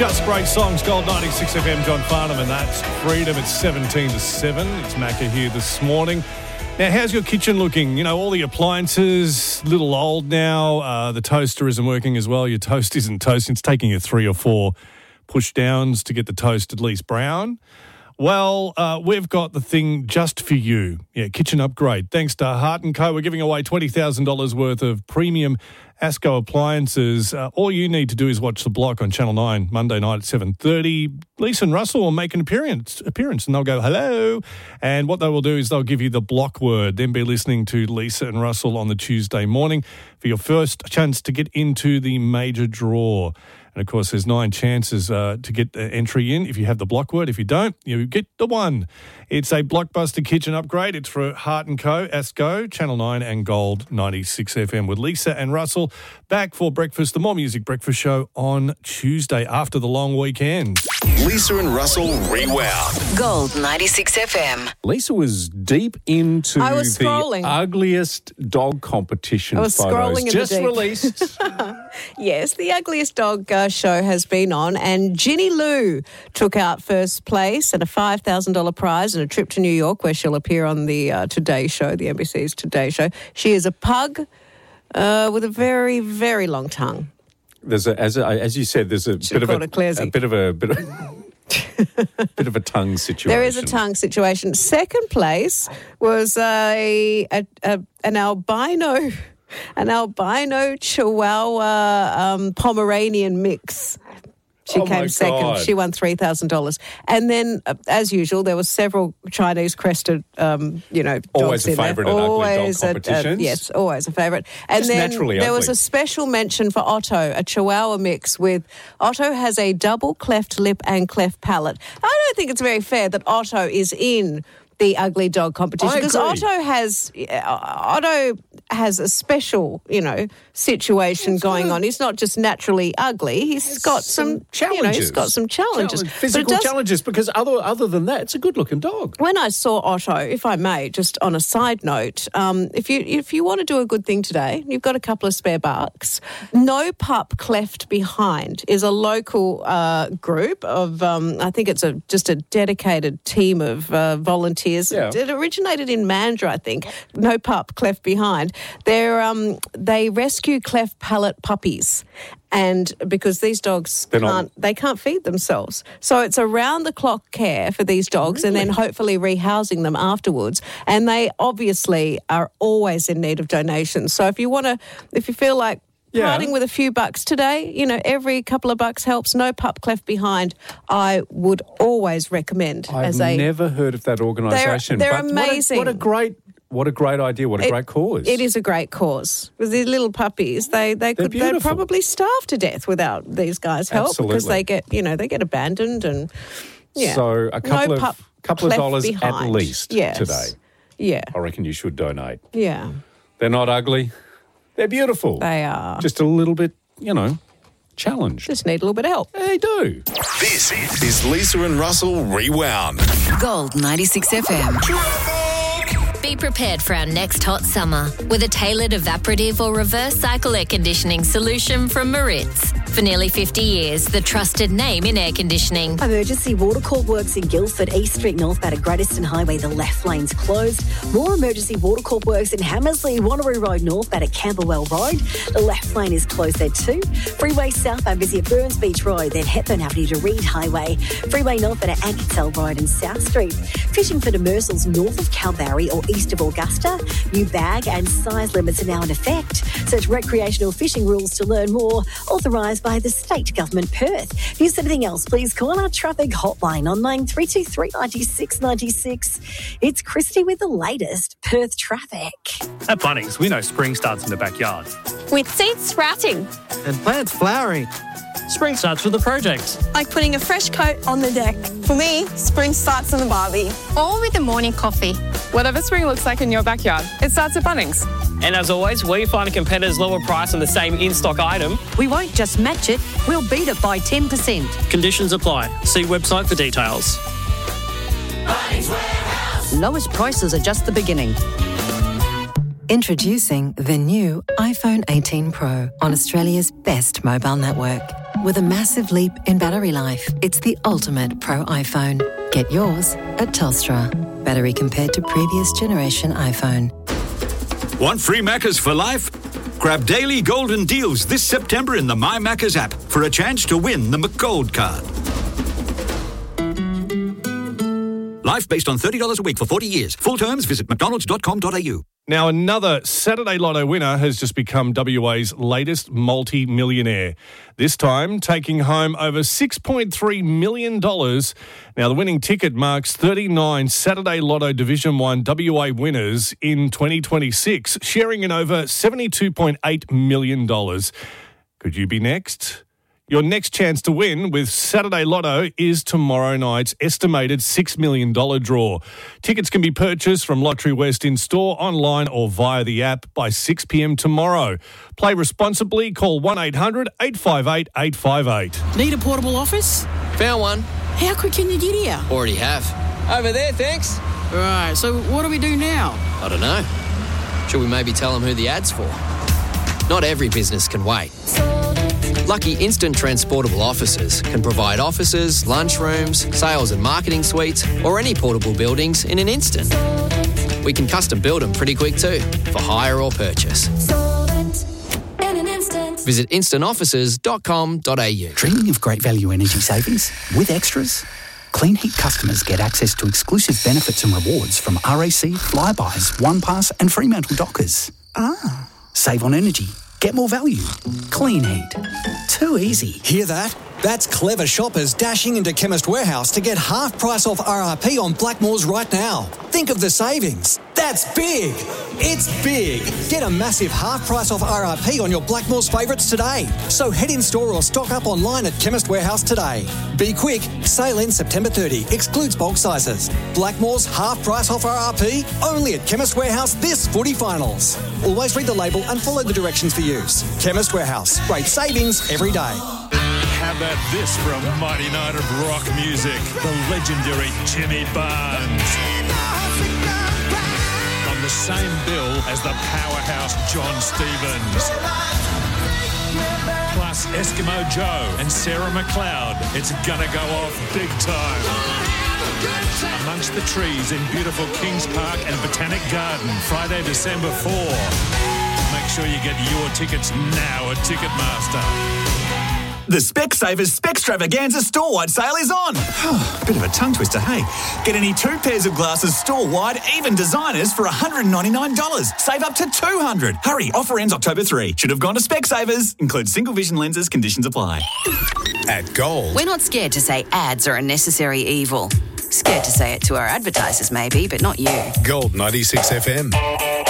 Just great songs. Gold 96 FM, John Farnham, and that's Freedom. It's 17 to 7. It's Macca here this morning. Now, how's your kitchen looking? You know, all the appliances, a little old now. The toaster isn't working as well. Your toast isn't toasting. It's taking you 3 or 4 push downs to get the toast at least brown. Well, we've got the thing just for you. Yeah, kitchen upgrade. Thanks to Hart & Co. We're giving away $20,000 worth of premium ASCO appliances. All you need to do is watch The Block on Channel 9 Monday night at 7:30. Lisa and Russell will make an appearance and they'll go, hello. And what they will do is they'll give you the block word, then be listening to Lisa and Russell on the Tuesday morning for your first chance to get into the major draw. And, of course, there's 9 chances to get entry in if you have the block word. If you don't, you get the one. It's a blockbuster kitchen upgrade. It's for Hart & Co, ASCO, Channel 9 and Gold 96 FM with Lisa and Russell back for breakfast, the More Music Breakfast Show on Tuesday after the long weekend. Lisa and Russell Rewound. Gold 96 FM. Lisa was deep into the ugliest dog competition I was photos scrolling in just the deep. released. Yes, the Ugliest Dog show has been on, and Ginny Lou took out first place and a $5,000 prize and a trip to New York where she'll appear on the Today Show, the NBC's Today Show. She is a pug with a very, very long tongue. There's as you said, there's a bit of a tongue situation. There is a tongue situation. Second place was an albino Chihuahua Pomeranian mix. She came second. God. She won $3,000. And then, as usual, there were several Chinese-crested, dogs always a in there. favourite in ugly dog competitions. Yes, always a favourite. And Just then naturally there ugly. was a special mention for Otto, a Chihuahua mix with Otto has a double cleft lip and cleft palate. I don't think it's very fair that Otto is in the ugly dog competition because Otto has a special, situation going on. He's not just naturally ugly. He's got some challenges. He's got some challenges. Physical challenges, because other than that, it's a good-looking dog. When I saw Otto, if I may, just on a side note, if you want to do a good thing today, you've got a couple of spare bucks. No Pup Cleft Behind is a local group of, I think it's just a dedicated team of volunteers. Yeah. It originated in Mandurah, I think. No Pup Cleft Behind. They rescue cleft palate puppies. And because these dogs can't feed themselves. So it's around-the-clock care for these dogs and then hopefully rehousing them afterwards. And they obviously are always in need of donations. So if you feel like parting with a few bucks today, every couple of bucks helps. No Pup Cleft Behind, I would always recommend. I've never heard of that organisation. They're amazing. What a great idea. What a great cause. It is a great cause. With these little puppies, they'd probably starve to death without these guys' help because they get abandoned and So a couple of dollars behind. at least today. Yeah. I reckon you should donate. Yeah. They're not ugly. They're beautiful. They are. Just a little bit, challenged. Just need a little bit of help. They do. This is Lisa and Russell Rewound. Gold 96 FM. Be prepared for our next hot summer with a tailored evaporative or reverse cycle air conditioning solution from Maritz. For nearly 50 years, the trusted name in air conditioning. Emergency water call works in Guildford, East Street, northbound at Great Eastern Highway. The left lane's closed. More emergency water call works in Hammersley, Wanneroo Road, northbound at Camberwell Road. The left lane is closed there too. Freeway southbound busy at Burns Beach Road, then Hepburn Avenue to Reed Highway. Freeway northbound at Anketell Road and South Street. Fishing for demersals north of Calbarry or east of Augusta. New bag and size limits are now in effect. Search recreational fishing rules to learn more. Authorised by the State Government Perth. If you see anything else, please call our traffic hotline on 9323 96 96. It's Christy with the latest Perth traffic. At Bunnings, we know spring starts in the backyard. With seeds sprouting. And plants flowering. Spring starts with a project. Like putting a fresh coat on the deck. For me, spring starts on the barbie. Or with a morning coffee. Whatever spring looks like in your backyard, it starts at Bunnings. And as always, we find a competitor's lower price on the same in-stock item. We won't just match it, we'll beat it by 10%. Conditions apply. See website for details. Bunnings Warehouse. Lowest prices are just the beginning. Introducing the new iPhone 18 Pro on Australia's best mobile network. with a massive leap in battery life. It's the ultimate Pro iPhone. Get yours at Telstra. Battery compared to previous generation iPhone. Want free Maccas for life? Grab daily golden deals this September in the My Maccas app for a chance to win the McGold card. Life based on $30 a week for 40 years. Full terms, visit mcdonalds.com.au. Now, another Saturday Lotto winner has just become WA's latest multi-millionaire. This time, taking home over $6.3 million. Now, the winning ticket marks 39 Saturday Lotto Division 1 WA winners in 2026, sharing in over $72.8 million. Could you be next? Your next chance to win with Saturday Lotto is tomorrow night's estimated $6 million draw. Tickets can be purchased from Lottery West in-store, online or via the app by 6 p.m. tomorrow. Play responsibly. Call 1-800-858-858. Need a portable office? Found one. How quick can you get here? Already have. Over there, thanks. Right, so what do we do now? I don't know. Should we maybe tell them who the ad's for? Not every business can wait. Lucky Instant Transportable Offices can provide offices, lunchrooms, sales and marketing suites, or any portable buildings in an instant. We can custom build them pretty quick too, for hire or purchase. Visit instantoffices.com.au. Dreaming of great value energy savings? With extras? Clean Heat customers get access to exclusive benefits and rewards from RAC, Flybuys, OnePass and Fremantle Dockers. Save on energy. Get more value. Clean Heat. Too easy. Hear that? That's clever shoppers dashing into Chemist Warehouse to get half price off RRP on Blackmores right now. Think of the savings. That's big. It's big. Get a massive half price off RRP on your Blackmores favourites today. So head in store or stock up online at Chemist Warehouse today. Be quick. Sale ends September 30. Excludes bulk sizes. Blackmores half price off RRP only at Chemist Warehouse this footy finals. Always read the label and follow the directions for use. Chemist Warehouse. Great savings every day. How about this from Mighty Night of Rock Music, the legendary Jimmy Barnes. On the same bill as the powerhouse John Stevens. Plus Eskimo Joe and Sarah McLeod. It's gonna go off big time. Amongst the trees in beautiful Kings Park and Botanic Garden, Friday, December 4. Make sure you get your tickets now at Ticketmaster. The Specsavers Specstravaganza store-wide sale is on. Bit of a tongue twister, hey? Get any 2 pairs of glasses store-wide, even designers, for $199. Save up to $200. Hurry, offer ends October 3. Should have gone to Specsavers. Includes single vision lenses, conditions apply. At Gold. We're not scared to say ads are a necessary evil. Scared to say it to our advertisers maybe, but not you. Gold 96 FM.